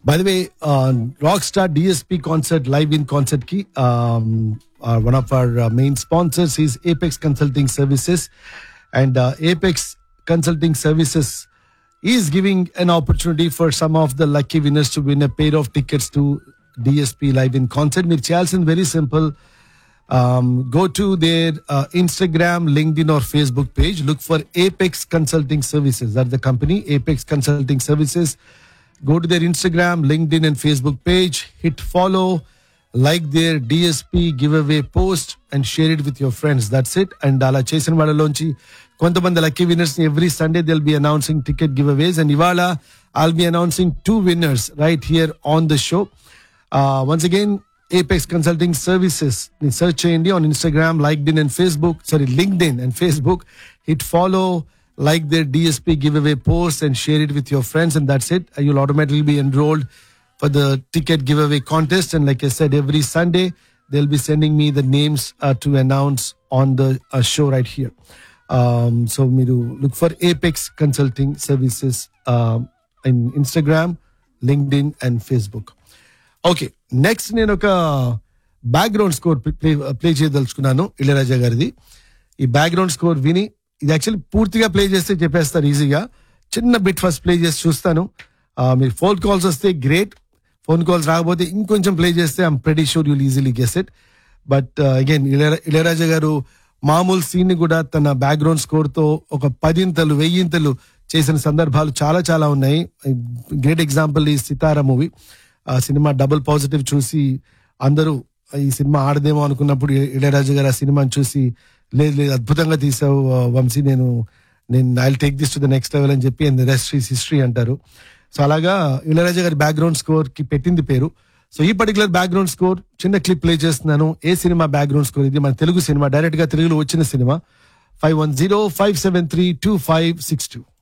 By the way, Rockstar DSP concert live in concert ki one of our main sponsors is Apex Consulting Services, and Apex Consulting Services is giving an opportunity for some of the lucky winners to win a pair of tickets to DSP live in concert. Meer cheyalsin very simple. Go to their Instagram, LinkedIn or Facebook page. Look for Apex Consulting Services. That's the company, Apex Consulting Services. Go to their Instagram, LinkedIn and Facebook page. Hit follow, like their DSP giveaway post and share it with your friends. That's it. And ala chesin vallalonchi kontamandi lucky winners ni every Sunday they'll be announcing ticket giveaways. And ivala I'll be announcing 2 winners right here on the show. Once again, Apex Consulting Services. Search cheyandi on Instagram, LinkedIn and Facebook. Hit follow, like their DSP giveaway post and share it with your friends, and that's it. You'll automatically be enrolled for the ticket giveaway contest. And like I said, every Sunday they'll be sending me the names to announce on the show right here. So మీరు look for Apex Consulting Services in Instagram, LinkedIn and Facebook. Okay, next నేను ఒక background score play చేయదలుచుకున్నాను Ilaiyaraaja గారిది. ఈ background score విని, ఇది actually పూర్తిగా play చేస్తే చెప్పేస్తారు ఈజీగా. చిన్న బిట్ ఫస్ట్ ప్లే చేసి చూస్తాను. మీరు ఫోన్ కాల్స్ వస్తే గ్రేట్, ఫోన్ కాల్స్ రాకపోతే ఇంకొంచెం ప్లే చేస్తే I'm pretty sure you'll easily guess it. But again Ilaiyaraaja గారు మామూలు సీన్ ని కూడా తన బ్యాక్గ్రౌండ్ స్కోర్ తో ఒక 10 1000 చేసిన సందర్భాలు చాలా చాలా ఉన్నాయి. గ్రేట్ ఎగ్జాంపుల్ ఈ సితారా మూవీ. ఆ సినిమా డబుల్ పాజిటివ్ చూసి అందరూ ఈ సినిమా ఆడదేమో అనుకున్నప్పుడు ఇళయరాజా గారు ఆ సినిమాని చూసి లేదు అద్భుతంగా తీసావు వంశీ, నేను I will take this to the next level అని చెప్పి, and the rest is history అంటారు. సో అలాగా ఇళయరాజా గారి బ్యాక్గ్రౌండ్ స్కోర్ కి పెట్టింది పేరు. సో ఈ పర్టికులర్ బ్యాక్గ్రౌండ్ స్కోర్ చిన్న క్లిప్ ప్లే చేస్తున్నాను. ఏ సినిమా బ్యాక్గ్రౌండ్ స్కోర్ ఇది? మన తెలుగు సినిమా, డైరెక్ట్ గా తెలుగులో వచ్చిన సినిమా. 5105732562.